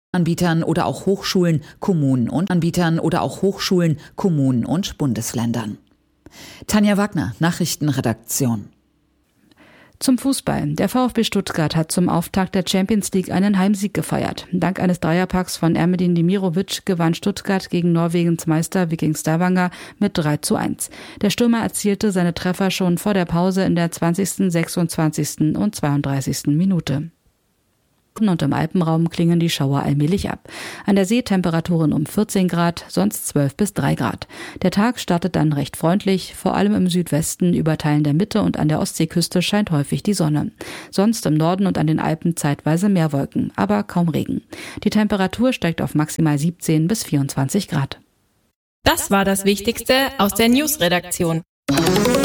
Anbietern oder auch Hochschulen, Kommunen und Bundesländern. Tanja Wagner, Nachrichtenredaktion. Zum Fußball. Der VfB Stuttgart hat zum Auftakt der Champions League einen Heimsieg gefeiert. Dank eines Dreierpacks von Ermedin Demirovic gewann Stuttgart gegen Norwegens Meister Viking Stavanger mit 3:1. Der Stürmer erzielte seine Treffer schon vor der Pause in der 20., 26. und 32. Minute. Und im Alpenraum klingen die Schauer allmählich ab. An der See Temperaturen um 14 Grad, sonst 12 bis 3 Grad. Der Tag startet dann recht freundlich, vor allem im Südwesten, über Teilen der Mitte und an der Ostseeküste scheint häufig die Sonne. Sonst im Norden und an den Alpen zeitweise mehr Wolken, aber kaum Regen. Die Temperatur steigt auf maximal 17 bis 24 Grad. Das war das Wichtigste aus der News-Redaktion.